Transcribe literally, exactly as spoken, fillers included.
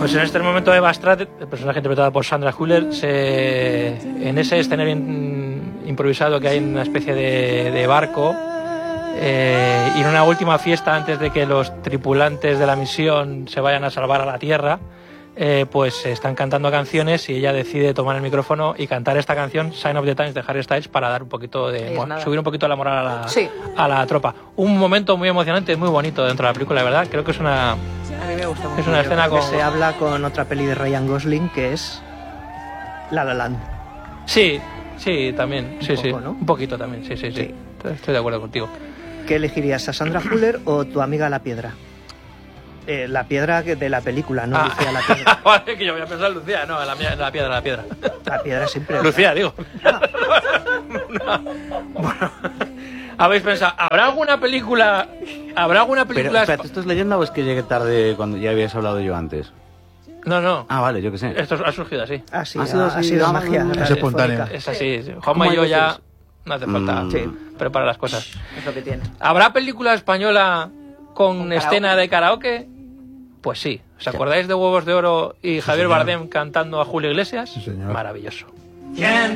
Pues en este momento de Eva Strat, el personaje interpretado por Sandra Hüller, se, en ese escenario in, improvisado que hay en una especie de, de barco, eh, y en una última fiesta antes de que los tripulantes de la misión se vayan a salvar a la Tierra, eh, pues están cantando canciones y ella decide tomar el micrófono y cantar esta canción, Sign of the Times, de Harry Styles, para dar un poquito de mo- subir un poquito la moral a la, sí. a la tropa. Un momento muy emocionante, muy bonito dentro de la película, de verdad. Creo que es una... A mí me gusta mucho. Es una escena con... Se habla con otra peli de Ryan Gosling que es La La Land. Sí, sí, también. Sí, Un sí. poco, ¿no? Un poquito también, sí, sí, sí, Sí. Estoy de acuerdo contigo. ¿Qué elegirías, a Sandra Hüller o tu amiga La Piedra? Eh, la piedra que- de la película, no Ah. Lucía la Piedra. Vale, que yo voy a pensar en Lucía, no, la, mía- la piedra, la piedra. La Piedra siempre. Lucía, digo. No. Bueno, habéis pensado, ¿habrá alguna película? ¿Habrá alguna Pero, película? espérate, ¿esto es leyenda o es que llegué tarde cuando ya habías hablado yo antes? No, no. Ah, vale, yo qué sé. Esto ha surgido así. Ah, sí, Ha sido ha, ha así, sido ah, magia. mm, es radiofónica. espontáneo. Es así. ¿Cómo Juanma y hay yo ya veces? no hace falta Mm. Sí. preparar las cosas. Es lo que tiene. ¿Habrá película española con, ¿Con escena karaoke? de karaoke? Pues sí. ¿Os acordáis de Huevos de Oro y Javier señor. Bardem cantando a Julio Iglesias? Sí, señor. Maravilloso.